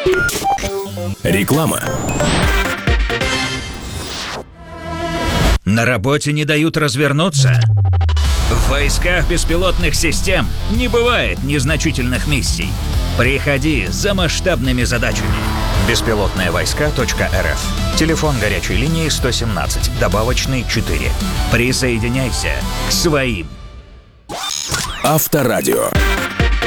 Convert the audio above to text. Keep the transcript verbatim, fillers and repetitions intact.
Реклама. На работе не дают развернуться? В войсках беспилотных систем не бывает незначительных миссий. Приходи за масштабными задачами. беспилотные войска точка эр эф. Телефон горячей линии сто семнадцать, добавочный четыре. Присоединяйся к своим. Авторадио.